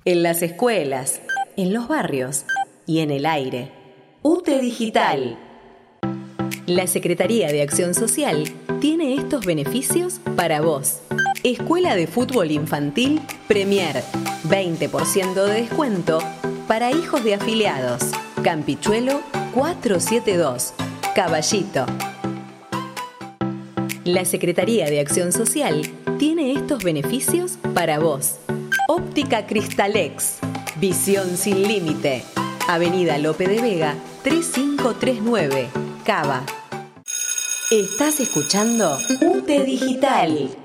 en las escuelas, en los barrios y en el aire. UTE Digital. La Secretaría de Acción Social tiene estos beneficios para vos. Escuela de Fútbol Infantil Premier. 20% de descuento para hijos de afiliados. Campichuelo 472. Caballito. La Secretaría de Acción Social tiene estos beneficios para vos. Óptica Cristalex. Visión sin límite. Avenida Lope de Vega 3539. Cava. Estás escuchando UTE Digital.